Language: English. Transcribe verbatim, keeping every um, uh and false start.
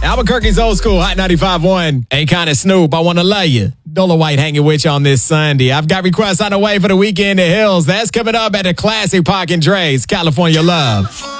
Albuquerque's Old School, Hot ninety-five point one. Akon and Snoop, I Want to Love You. Dola White hanging with you on this Sunday. I've got requests on the way for the Weekend in the Hills. That's coming up at the Classic Park and Dre's, California Love.